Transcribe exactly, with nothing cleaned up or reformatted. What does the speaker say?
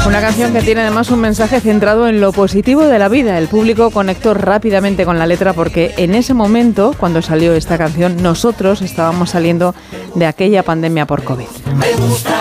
Una canción que tiene además un mensaje centrado en lo positivo de la vida. El público conectó rápidamente con la letra porque en ese momento, cuando salió esta canción, nosotros estábamos saliendo de aquella pandemia por COVID. Me gusta.